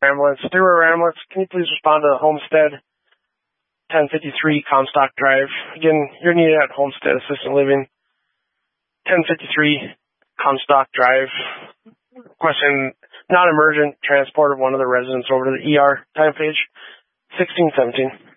Ambulance. Through Ambulance, can you please respond to Homestead 1053 Comstock Drive? Again, you're needed at Homestead Assisted Living 1053 Comstock Drive. Question: non-emergent transport of one of the residents over to the ER. Time page 1617.